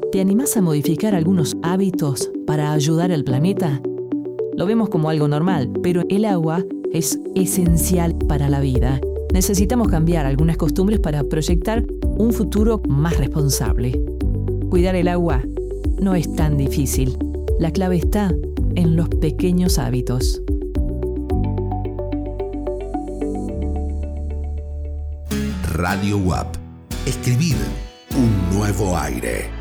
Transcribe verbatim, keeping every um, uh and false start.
¿Te animás a modificar algunos hábitos para ayudar al planeta? Lo vemos como algo normal, pero el agua es esencial para la vida. Necesitamos cambiar algunas costumbres para proyectar un futuro más responsable. Cuidar el agua no es tan difícil. La clave está en los pequeños hábitos. Radio U A P. Escribir un nuevo aire.